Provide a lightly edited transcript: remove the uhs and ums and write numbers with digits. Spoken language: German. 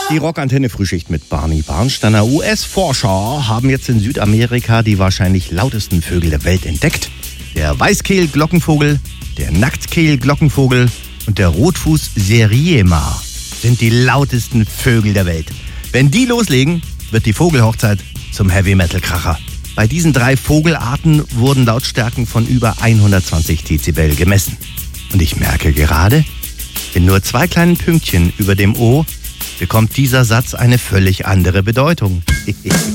Die Rockantenne-Frühschicht mit Barney Barnsteiner. US-Forscher haben jetzt in Südamerika die wahrscheinlich lautesten Vögel der Welt entdeckt. Der Weißkehl-Glockenvogel, der Nacktkehl-Glockenvogel und der Rotfuß-Seriema sind die lautesten Vögel der Welt. Wenn die loslegen, wird die Vogelhochzeit zum Heavy-Metal-Kracher. Bei diesen 3 Vogelarten wurden Lautstärken von über 120 Dezibel gemessen. Und ich merke gerade, in nur 2 kleinen Pünktchen über dem O bekommt dieser Satz eine völlig andere Bedeutung.